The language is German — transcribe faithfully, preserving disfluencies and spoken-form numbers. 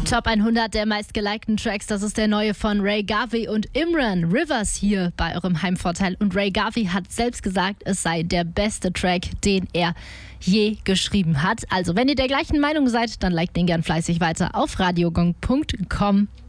Top hundert der meistgelikten Tracks, das ist der neue von Ray Garvey und Imran. Rivers hier bei eurem Heimvorteil. Und Ray Garvey hat selbst gesagt, es sei der beste Track, den er je geschrieben hat. Also, wenn ihr der gleichen Meinung seid, dann liked den gern fleißig weiter auf radiogong punkt com.